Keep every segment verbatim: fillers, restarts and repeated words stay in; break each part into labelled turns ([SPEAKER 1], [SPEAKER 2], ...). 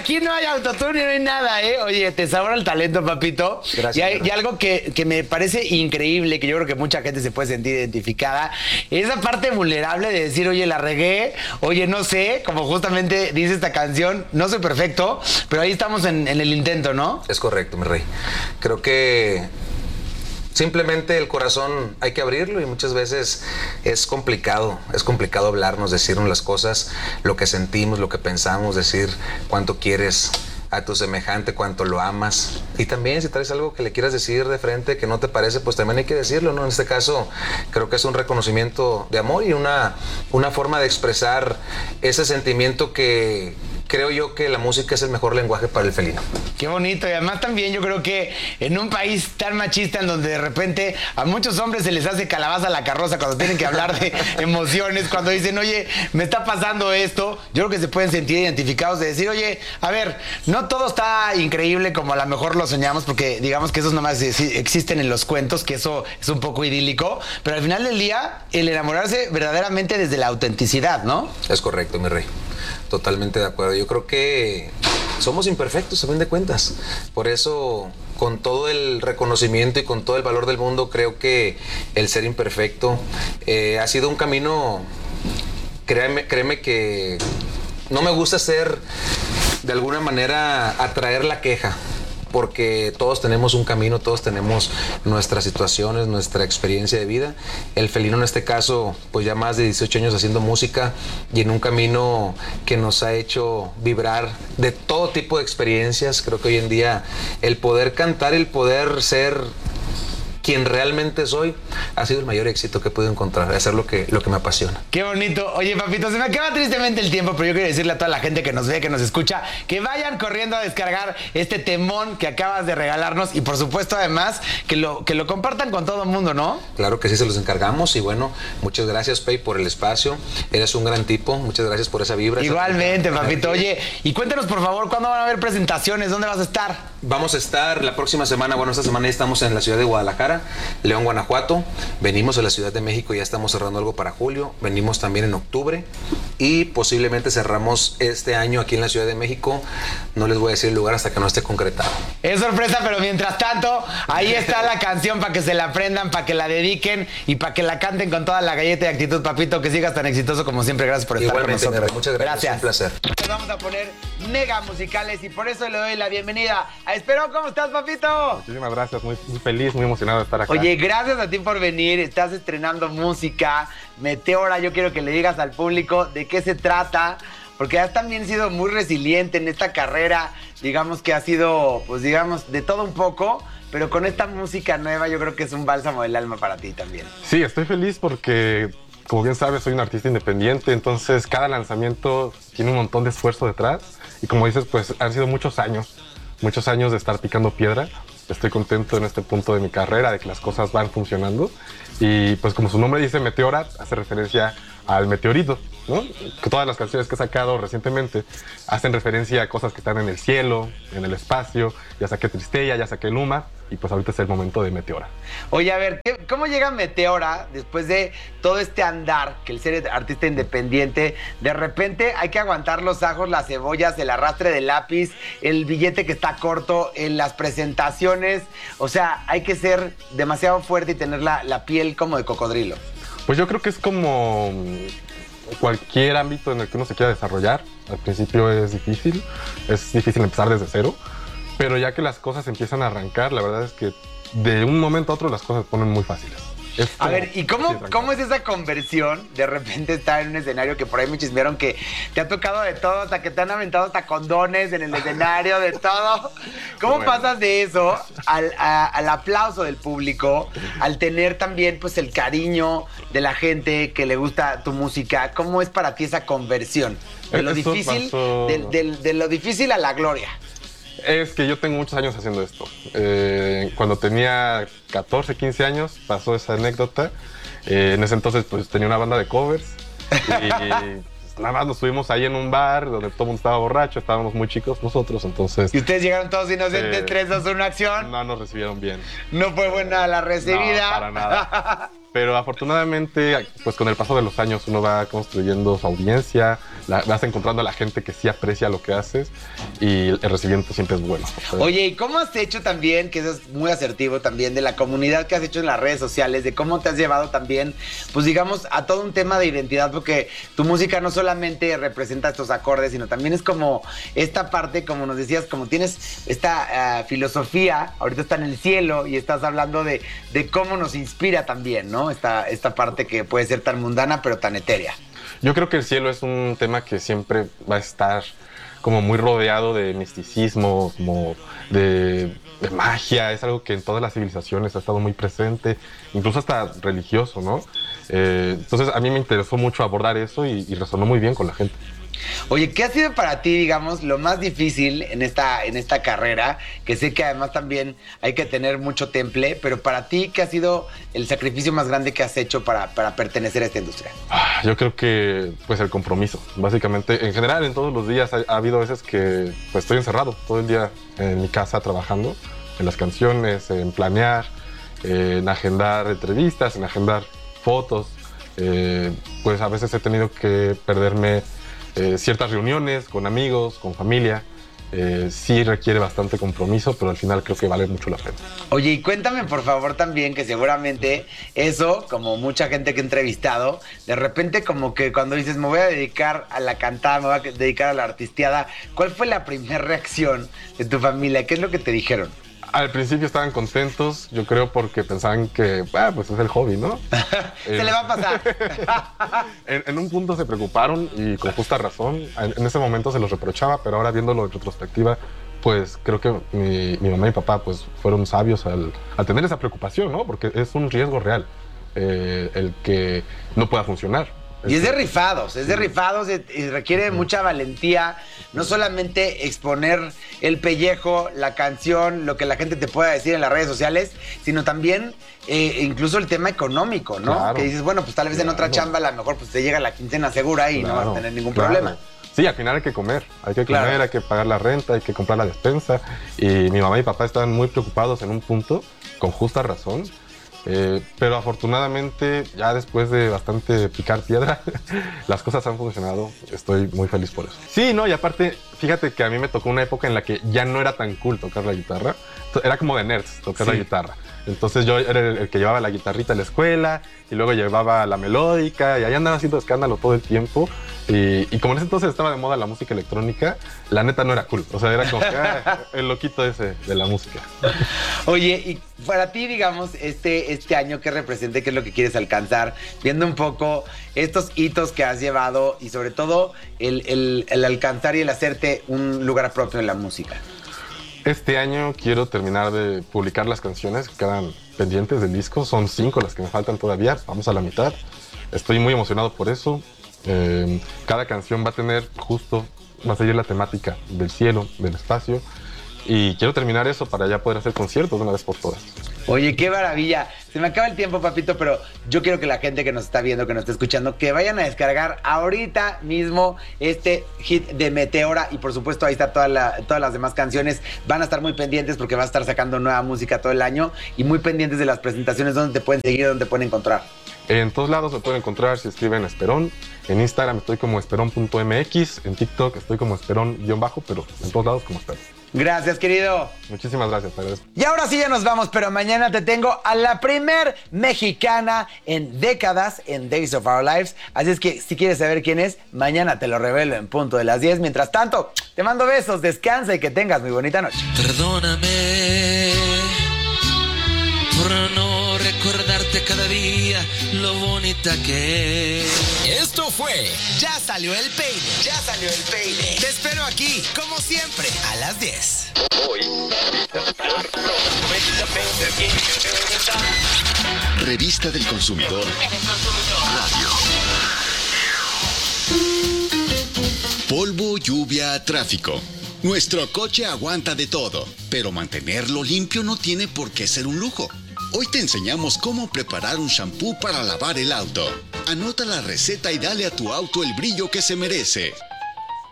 [SPEAKER 1] aquí no hay autotune, no hay nada, ¿eh? Oye, te sabora el talento, papito.
[SPEAKER 2] Gracias.
[SPEAKER 1] Y, hay, y algo que, que me parece increíble, que yo creo que mucha gente se puede sentir identificada, esa parte vulnerable de decir, oye, la regué, oye, no sé, como justamente dice esta canción, no soy perfecto, pero ahí estamos en, en el intento, ¿no?
[SPEAKER 2] Es correcto, mi rey. Creo que simplemente el corazón hay que abrirlo y muchas veces es complicado, es complicado hablarnos, decirnos las cosas, lo que sentimos, lo que pensamos, decir cuánto quieres a tu semejante, cuánto lo amas. Y también si traes algo que le quieras decir de frente que no te parece, pues también hay que decirlo, ¿no? En este caso creo que es un reconocimiento de amor y una, una forma de expresar ese sentimiento que creo yo que la música es el mejor lenguaje para el felino.
[SPEAKER 1] Qué bonito. Y además también yo creo que en un país tan machista en donde de repente a muchos hombres se les hace calabaza a la carroza cuando tienen que hablar de emociones, cuando dicen, oye, me está pasando esto, yo creo que se pueden sentir identificados de decir, oye, a ver, no todo está increíble como a lo mejor lo soñamos, porque digamos que esos nomás existen en los cuentos, que eso es un poco idílico, pero al final del día, el enamorarse verdaderamente desde la autenticidad, ¿no?
[SPEAKER 2] Es correcto, mi rey. Totalmente de acuerdo. Yo creo que somos imperfectos, a fin de cuentas. Por eso, con todo el reconocimiento y con todo el valor del mundo, creo que el ser imperfecto eh, ha sido un camino, créeme, créeme que no me gusta ser, de alguna manera, atraer la queja, porque todos tenemos un camino, todos tenemos nuestras situaciones, nuestra experiencia de vida. El felino en este caso, pues ya más de dieciocho años haciendo música y en un camino que nos ha hecho vibrar de todo tipo de experiencias. Creo que hoy en día el poder cantar, el poder ser quien realmente soy, ha sido el mayor éxito que he podido encontrar, hacer lo que, lo que me apasiona.
[SPEAKER 1] Qué bonito. Oye, papito, se me acaba tristemente el tiempo, pero yo quiero decirle a toda la gente que nos ve, que nos escucha, que vayan corriendo a descargar este temón que acabas de regalarnos y por supuesto además que lo, que lo compartan con todo el mundo, ¿no?
[SPEAKER 2] Claro que sí, se los encargamos y bueno, muchas gracias, Pei, por el espacio. Eres un gran tipo, muchas gracias por esa vibra.
[SPEAKER 1] Igualmente,
[SPEAKER 2] esa
[SPEAKER 1] papito. Oye, y cuéntanos por favor, ¿cuándo van a haber presentaciones? ¿Dónde vas a estar?
[SPEAKER 2] Vamos a estar la próxima semana, bueno, esta semana ya estamos en la ciudad de Guadalajara, León, Guanajuato. Venimos a la Ciudad de México, ya estamos cerrando algo para julio. Venimos también en octubre y posiblemente cerramos este año aquí en la Ciudad de México. No les voy a decir el lugar hasta que no esté concretado.
[SPEAKER 1] Es sorpresa, pero mientras tanto, ahí está la canción para que se la aprendan, para que la dediquen y para que la canten con toda la galleta y actitud, papito. Que sigas tan exitoso como siempre. Gracias por estar
[SPEAKER 2] Igualmente,
[SPEAKER 1] con nosotros.
[SPEAKER 2] Muchas gracias.
[SPEAKER 1] Gracias.
[SPEAKER 2] Un placer.
[SPEAKER 1] Nos vamos a poner mega musicales y por eso le doy la bienvenida a Espero. ¿Cómo estás, papito?
[SPEAKER 3] Muchísimas gracias, muy, muy feliz, muy emocionado de estar acá.
[SPEAKER 1] Oye, gracias a ti por venir, estás estrenando música, Meteora, yo quiero que le digas al público de qué se trata, porque has también sido muy resiliente en esta carrera, digamos que ha sido, pues digamos, de todo un poco, pero con esta música nueva yo creo que es un bálsamo del alma para ti también.
[SPEAKER 3] Sí, estoy feliz porque, como bien sabes, soy un artista independiente, entonces cada lanzamiento tiene un montón de esfuerzo detrás y como dices, pues han sido muchos años. Muchos años de estar picando piedra. Estoy contento en este punto de mi carrera, de que las cosas van funcionando. Y pues como su nombre dice, Meteora, hace referencia al meteorito, ¿no? Que todas las canciones que he sacado recientemente hacen referencia a cosas que están en el cielo, en el espacio. Ya saqué Tristella, ya saqué Luma. Y pues ahorita es el momento de Meteora.
[SPEAKER 1] Oye, a ver, ¿cómo llega Meteora después de todo este andar, que el ser artista independiente, de repente hay que aguantar los ajos, las cebollas, el arrastre del lápiz, el billete que está corto, en las presentaciones? O sea, hay que ser demasiado fuerte y tener la, la piel como de cocodrilo.
[SPEAKER 3] Pues yo creo que es como cualquier ámbito en el que uno se quiera desarrollar. Al principio es difícil, es difícil empezar desde cero. Pero ya que las cosas empiezan a arrancar, la verdad es que de un momento a otro las cosas se ponen muy fáciles. Es
[SPEAKER 1] a ver, ¿y cómo,
[SPEAKER 3] sí,
[SPEAKER 1] cómo es esa conversión? De repente estar en un escenario que por ahí me chismearon que te ha tocado de todo, hasta que te han aventado hasta condones en el escenario, de todo. ¿Cómo bueno. pasas de eso al, a, al aplauso del público, al tener también pues el cariño de la gente que le gusta tu música? ¿Cómo es para ti esa conversión? De lo, difícil,
[SPEAKER 3] pasó...
[SPEAKER 1] de, de, de lo difícil a la gloria.
[SPEAKER 3] Es que yo tengo muchos años haciendo esto. Eh, cuando tenía catorce, quince años pasó esa anécdota. Eh, en ese entonces pues tenía una banda de covers y pues, nada más nos subimos ahí en un bar donde todo el mundo estaba borracho, estábamos muy chicos nosotros, entonces...
[SPEAKER 1] ¿Y ustedes llegaron todos inocentes,
[SPEAKER 3] eh,
[SPEAKER 1] tres, dos, uno, acción?
[SPEAKER 3] No nos recibieron bien.
[SPEAKER 1] ¿No fue buena la recibida?
[SPEAKER 3] No, para nada. Pero afortunadamente, pues con el paso de los años uno va construyendo su audiencia, la, vas encontrando a la gente que sí aprecia lo que haces y el recibimiento siempre es bueno. O sea,
[SPEAKER 1] Oye, ¿y cómo has hecho también, que eso es muy asertivo también, de la comunidad que has hecho en las redes sociales, de cómo te has llevado también, pues digamos, a todo un tema de identidad, porque tu música no solamente representa estos acordes, sino también es como esta parte, como nos decías, como tienes esta uh, filosofía, ahorita está en el cielo y estás hablando de, de cómo nos inspira también, ¿no? Esta, esta parte que puede ser tan mundana, pero tan etérea.
[SPEAKER 3] yo creo que el cielo es un tema que siempre va a estar como muy rodeado de misticismo, como de, de magia. Es algo que en todas las civilizaciones ha estado muy presente, incluso hasta religioso, ¿no? Eh, entonces a mí me interesó mucho abordar eso y, y resonó muy bien con la gente.
[SPEAKER 1] Oye, ¿qué ha sido para ti, digamos, lo más difícil en esta, en esta carrera? Que sé que además también hay que tener mucho temple, pero para ti, ¿qué ha sido el sacrificio más grande que has hecho para, para pertenecer a esta industria?
[SPEAKER 3] Yo creo que pues el compromiso, básicamente. En general, en todos los días ha, ha habido veces que pues estoy encerrado todo el día en mi casa trabajando, en las canciones, en planear, eh, en agendar entrevistas, en agendar fotos. Eh, pues a veces he tenido que perderme Eh, ciertas reuniones con amigos, con familia. Eh, sí requiere bastante compromiso, pero al final creo que vale mucho la pena.
[SPEAKER 1] Oye, y cuéntame por favor también que seguramente eso, como mucha gente que he entrevistado, de repente como que cuando dices me voy a dedicar a la cantada, me voy a dedicar a la artisteada, ¿cuál fue la primera reacción de tu familia? ¿Qué es lo que te dijeron?
[SPEAKER 3] Al principio estaban contentos, yo creo porque pensaban que, ah, pues es el hobby, ¿no?
[SPEAKER 1] Se
[SPEAKER 3] eh,
[SPEAKER 1] le va a pasar.
[SPEAKER 3] en, en un punto se preocuparon y con justa razón. En, en ese momento se los reprochaba, pero ahora viéndolo en retrospectiva, pues creo que mi, mi mamá y papá pues fueron sabios al, al tener esa preocupación, ¿no? Porque es un riesgo real eh, el que no pueda funcionar.
[SPEAKER 1] Y es de rifados, es de rifados y requiere mucha valentía, no solamente exponer el pellejo, la canción, lo que la gente te pueda decir en las redes sociales, sino también eh, incluso el tema económico, ¿no?
[SPEAKER 3] Claro.
[SPEAKER 1] Que dices, bueno, pues tal vez
[SPEAKER 3] Claro.
[SPEAKER 1] en otra chamba a lo mejor pues te llega la quincena segura y
[SPEAKER 3] Claro,
[SPEAKER 1] no vas a tener ningún
[SPEAKER 3] claro.
[SPEAKER 1] problema.
[SPEAKER 3] Sí, al final hay que comer, hay que comer,
[SPEAKER 1] Claro.
[SPEAKER 3] hay que pagar la renta, hay que comprar la despensa. Y mi mamá y papá estaban muy preocupados en un punto, con justa razón. Eh, pero afortunadamente, ya después de bastante picar piedra, las cosas han funcionado. Estoy muy feliz por eso. Sí, no, y aparte, fíjate que a mí me tocó una época en la que ya no era tan cool tocar la guitarra. Era como de nerds tocar
[SPEAKER 1] Sí.
[SPEAKER 3] la guitarra. Entonces yo era el, el que llevaba la guitarrita a la escuela y luego llevaba la melódica y ahí andaba haciendo escándalo todo el tiempo. Y, y como en ese entonces estaba de moda la música electrónica, la neta no era cool. O sea, era como que, ah, el loquito ese de la música.
[SPEAKER 1] Oye, y para ti, digamos, este, este año, ¿qué representa? ¿Qué es lo que quieres alcanzar? Viendo un poco estos hitos que has llevado y sobre todo el, el, el alcanzar y el hacerte un lugar propio en la música.
[SPEAKER 3] Este año quiero terminar de publicar las canciones que quedan pendientes del disco. Son cinco las que me faltan todavía. Vamos a la mitad. Estoy muy emocionado por eso. Eh, cada canción va a tener justo, va a seguir la temática del cielo, del espacio. Y quiero terminar eso para ya poder hacer conciertos de una vez por todas.
[SPEAKER 1] Oye, qué maravilla. Se me acaba el tiempo, papito, pero yo quiero que la gente que nos está viendo, que nos está escuchando, que vayan a descargar ahorita mismo este hit de Meteora. Y por supuesto, ahí está toda la, todas las demás canciones. Van a estar muy pendientes porque va a estar sacando nueva música todo el año. Y muy pendientes de las presentaciones, donde te pueden seguir, donde te pueden encontrar.
[SPEAKER 3] En todos lados me pueden encontrar si escriben Esperón. En Instagram estoy como esperón punto m x. En TikTok estoy como esperón-bajo, pero en todos lados como Esperón.
[SPEAKER 1] Gracias, querido.
[SPEAKER 3] Muchísimas gracias, te agradezco.
[SPEAKER 1] Y ahora sí ya nos vamos, pero mañana te tengo a la primer mexicana en décadas en Days of Our Lives. Así es que si quieres saber quién es, mañana te lo revelo en punto de las diez. Mientras tanto, te mando besos, descansa y que tengas muy bonita noche.
[SPEAKER 4] Perdóname por no recordarte cada día lo bonita que es.
[SPEAKER 5] Esto fue Ya Salió el Peine. Ya Salió el Peine. Te espero aquí, como siempre, a las diez.
[SPEAKER 6] Revista del Consumidor. Radio. Polvo, lluvia, tráfico. Nuestro coche aguanta de todo, pero mantenerlo limpio no tiene por qué ser un lujo. Hoy te enseñamos cómo preparar un shampoo para lavar el auto. Anota la receta y dale a tu auto el brillo que se merece.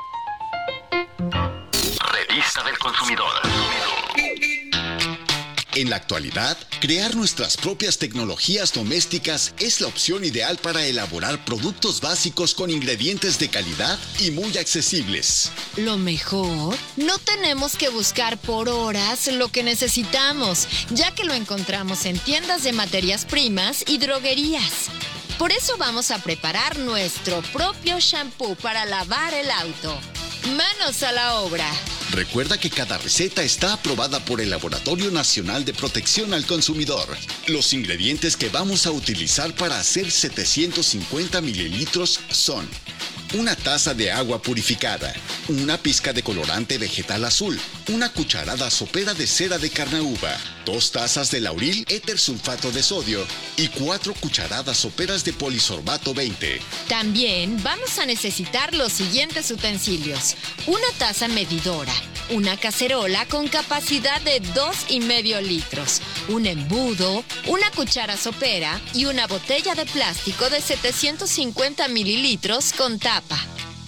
[SPEAKER 6] Revista del Consumidor. En la actualidad, crear nuestras propias tecnologías domésticas es la opción ideal para elaborar productos básicos con ingredientes de calidad y muy accesibles.
[SPEAKER 7] Lo mejor, no tenemos que buscar por horas lo que necesitamos, ya que lo encontramos en tiendas de materias primas y droguerías. Por eso vamos a preparar nuestro propio shampoo para lavar el auto. ¡Manos a la obra!
[SPEAKER 6] Recuerda que cada receta está aprobada por el Laboratorio Nacional de Protección al Consumidor. Los ingredientes que vamos a utilizar para hacer setecientos cincuenta mililitros son: una taza de agua purificada, una pizca de colorante vegetal azul, una cucharada sopera de cera de carnauba, dos tazas de lauril éter sulfato de sodio y cuatro cucharadas soperas de polisorbato veinte.
[SPEAKER 7] También vamos a necesitar los siguientes utensilios: una taza medidora, una cacerola con capacidad de dos y medio litros, un embudo, una cuchara sopera y una botella de plástico de setecientos cincuenta mililitros con tapa.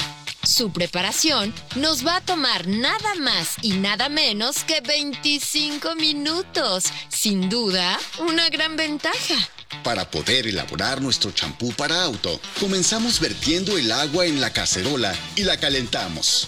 [SPEAKER 7] Su preparación nos va a tomar nada más y nada menos que veinticinco minutos. Sin duda, una gran ventaja.
[SPEAKER 6] Para poder elaborar nuestro champú para auto, comenzamos vertiendo el agua en la cacerola y la calentamos.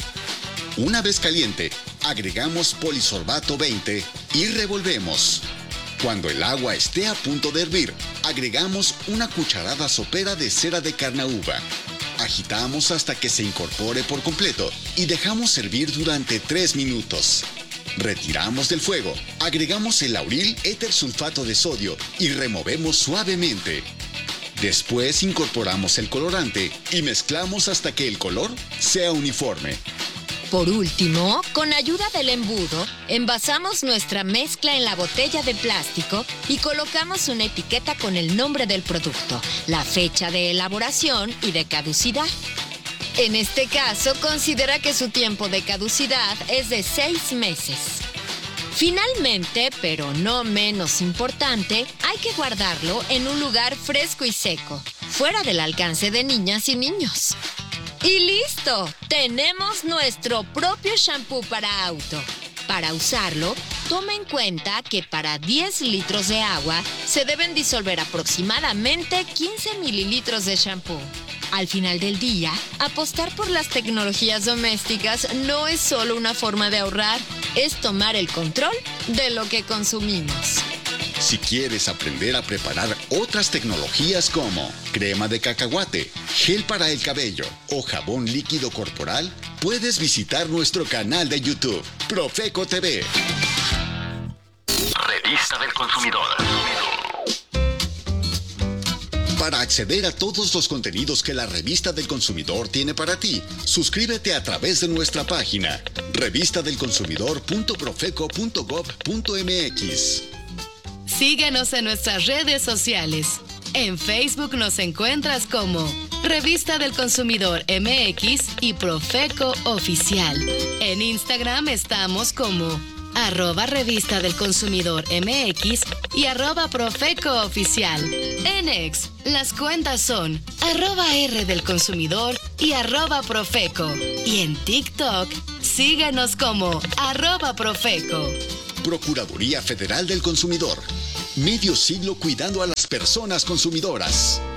[SPEAKER 6] Una vez caliente, agregamos polisorbato veinte y revolvemos. Cuando el agua esté a punto de hervir, agregamos una cucharada sopera de cera de carnauba. Agitamos hasta que se incorpore por completo y dejamos hervir durante tres minutos. Retiramos del fuego, agregamos el lauril éter sulfato de sodio y removemos suavemente. Después incorporamos el colorante y mezclamos hasta que el color sea uniforme.
[SPEAKER 7] Por último, con ayuda del embudo, envasamos nuestra mezcla en la botella de plástico y colocamos una etiqueta con el nombre del producto, la fecha de elaboración y de caducidad. En este caso, considera que su tiempo de caducidad es de seis meses. Finalmente, pero no menos importante, hay que guardarlo en un lugar fresco y seco, fuera del alcance de niñas y niños. ¡Y listo! Tenemos nuestro propio shampoo para auto. Para usarlo, toma en cuenta que para diez litros de agua se deben disolver aproximadamente quince mililitros de shampoo. Al final del día, apostar por las tecnologías domésticas no es solo una forma de ahorrar, es tomar el control de lo que consumimos.
[SPEAKER 6] Si quieres aprender a preparar otras tecnologías como crema de cacahuate, gel para el cabello o jabón líquido corporal, puedes visitar nuestro canal de YouTube, Profeco T V.
[SPEAKER 8] Revista del Consumidor.
[SPEAKER 6] Para acceder a todos los contenidos que la Revista del Consumidor tiene para ti, suscríbete a través de nuestra página revista del consumidor punto profeco punto gob punto mx.
[SPEAKER 9] Síguenos en nuestras redes sociales. En Facebook nos encuentras como Revista del Consumidor M X y Profeco Oficial. En Instagram estamos como arroba Revista del Consumidor M X y arroba Profeco Oficial. En X, las cuentas son arroba R del Consumidor y arroba Profeco. Y en TikTok, síguenos como arroba Profeco.
[SPEAKER 6] Procuraduría Federal del Consumidor. Medio siglo cuidando a las personas consumidoras.